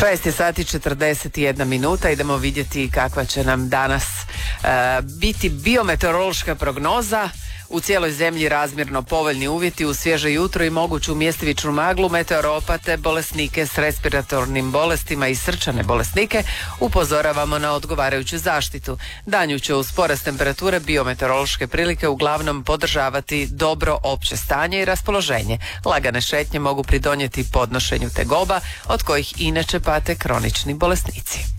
6 je sati 41 minuta, idemo vidjeti kakva će nam danas biti biometeorološka prognoza. U cijeloj zemlji razmjerno povoljni uvjeti uz svježe jutro i moguću mjestimičnu maglu. Meteoropate, bolesnike s respiratornim bolestima i srčane bolesnike upozoravamo na odgovarajuću zaštitu. Danju će uz porast temperature biometeorološke prilike uglavnom podržavati dobro opće stanje i raspoloženje. Lagane šetnje mogu pridonijeti podnošenju tegoba od kojih inače pate kronični bolesnici.